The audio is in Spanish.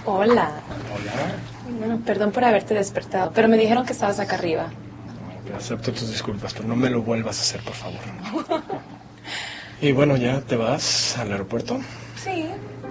Hola. Hola. Bueno, perdón por haberte despertado, pero me dijeron que estabas acá arriba. Acepto tus disculpas, pero no me lo vuelvas a hacer, por favor. Y bueno, ¿ya te vas al aeropuerto?